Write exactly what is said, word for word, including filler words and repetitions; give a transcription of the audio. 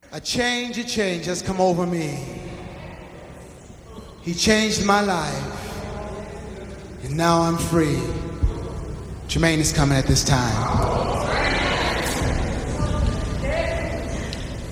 A change, a change has come over me. He changed my life, and now I'm free. Jermaine is coming at this time.